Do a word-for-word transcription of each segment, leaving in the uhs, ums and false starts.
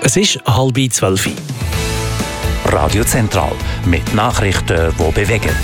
Es ist halb zwölf. Radio Zentral mit Nachrichten, die bewegen.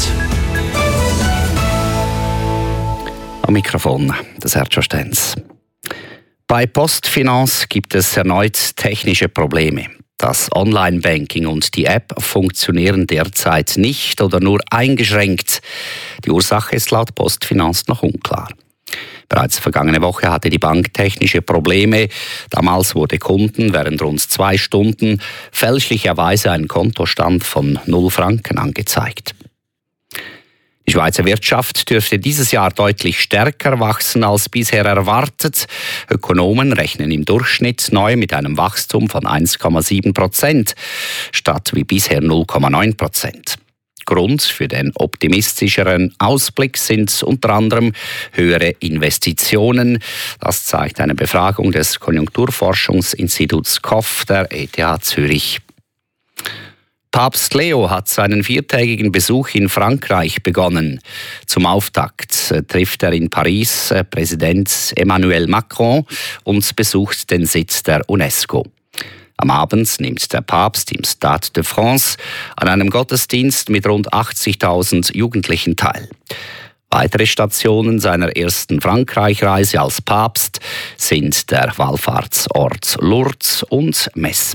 Am Mikrofon das Sergio Stenz. Bei PostFinance gibt es erneut technische Probleme. Das Online-Banking und die App funktionieren derzeit nicht oder nur eingeschränkt. Die Ursache ist laut PostFinance noch unklar. Bereits vergangene Woche hatte die Bank technische Probleme. Damals wurde Kunden während rund zwei Stunden fälschlicherweise ein Kontostand von null Franken angezeigt. Die Schweizer Wirtschaft dürfte dieses Jahr deutlich stärker wachsen als bisher erwartet. Ökonomen rechnen im Durchschnitt neu mit einem Wachstum von eins Komma sieben Prozent statt wie bisher null Komma neun Prozent. Grund für den optimistischeren Ausblick sind unter anderem höhere Investitionen. Das zeigt eine Befragung des Konjunkturforschungsinstituts K O F der E T H Zürich. Papst Leo hat seinen viertägigen Besuch in Frankreich begonnen. Zum Auftakt trifft er in Paris Präsident Emmanuel Macron und besucht den Sitz der UNESCO. Am Abend nimmt der Papst im Stade de France an einem Gottesdienst mit rund achtzigtausend Jugendlichen teil. Weitere Stationen seiner ersten Frankreich-Reise als Papst sind der Wallfahrtsort Lourdes und Metz.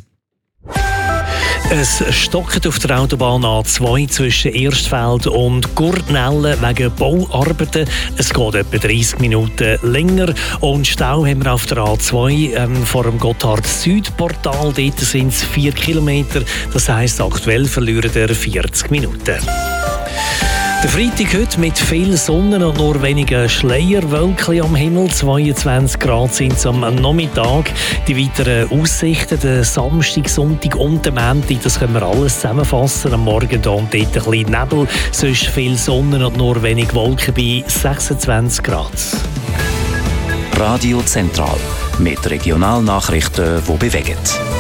Es stockt auf der Autobahn A zwei zwischen Erstfeld und Gurtnellen wegen Bauarbeiten. Es geht etwa dreißig Minuten länger. Und Stau haben wir auf der A zwei ähm, vor dem Gotthard-Süd-Portal. Dort sind es vier Kilometer. Das heisst, aktuell verlieren wir vierzig Minuten. Der Freitag heute mit viel Sonne und nur wenige Schleierwölkchen am Himmel. zweiundzwanzig Grad sind es am Nachmittag. Die weiteren Aussichten, den Samstag, Sonntag und den Montag, das können wir alles zusammenfassen. Am Morgen da und dort ein bisschen Nebel, sonst viel Sonne und nur wenig Wolken bei sechsundzwanzig Grad. Radio Zentral mit Regionalnachrichten, die bewegen.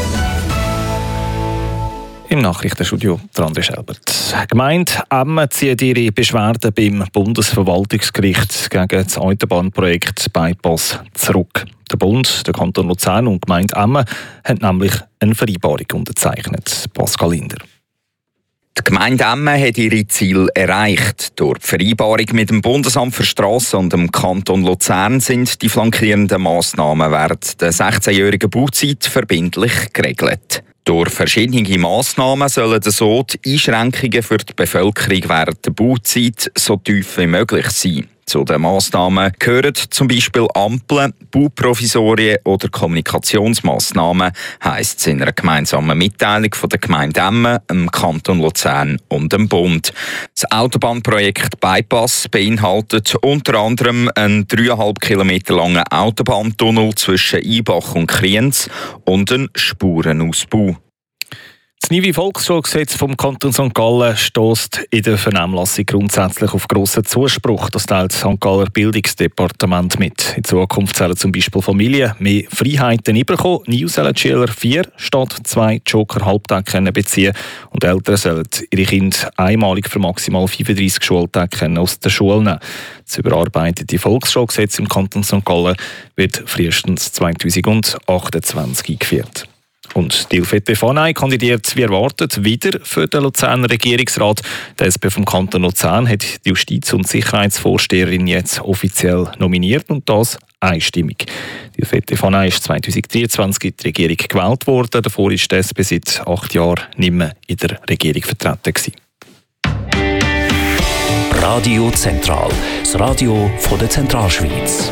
Im Nachrichtenstudio André Schelbert. Die Gemeinde Emmen zieht ihre Beschwerden beim Bundesverwaltungsgericht gegen das Autobahnprojekt Bypass zurück. Der Bund, der Kanton Luzern und die Gemeinde Emmen haben nämlich eine Vereinbarung unterzeichnet. Pascal Linder. Die Gemeinde Emmen hat ihre Ziele erreicht. Durch die Vereinbarung mit dem Bundesamt für Strassen und dem Kanton Luzern sind die flankierenden Massnahmen während der sechzehnjährigen Bauzeit verbindlich geregelt. Durch verschiedene Massnahmen sollen so die Einschränkungen für die Bevölkerung während der Bauzeit so tief wie möglich sein. Zu den Massnahmen gehören zum Beispiel Ampeln, Bauprovisorien oder Kommunikationsmassnahmen, heisst es in einer gemeinsamen Mitteilung von der Gemeinde Emmen, dem Kanton Luzern und dem Bund. Das Autobahnprojekt Bypass beinhaltet unter anderem einen dreieinhalb Kilometer langen Autobahntunnel zwischen Einbach und Kriens und einen Spurenausbau. Das neue Volksschulgesetz vom Kanton Sankt Gallen stösst in der Vernehmlassung grundsätzlich auf grossen Zuspruch. Das teilt das Sankt Galler Bildungsdepartement mit. In Zukunft sollen zum Beispiel Familien mehr Freiheiten bekommen. Neu sollen die Schüler vier statt zwei Joker-Halbtage beziehen und Eltern sollen ihre Kinder einmalig für maximal fünfunddreissig Schultage aus der Schule nehmen. Das überarbeitete Volksschulgesetz im Kanton Sankt Gallen wird frühestens zweitausendachtundzwanzig eingeführt. Und Dilfete Fanay kandidiert wie erwartet wieder für den Luzerner Regierungsrat. Der S P vom Kanton Luzern hat die Justiz- und Sicherheitsvorsteherin jetzt offiziell nominiert und das einstimmig. Dilfete Fanay ist zweitausenddreiundzwanzig in die Regierung gewählt worden. Davor war die S P seit acht Jahren nicht mehr in der Regierung vertreten gewesen. Radio Zentral, das Radio von der Zentralschweiz.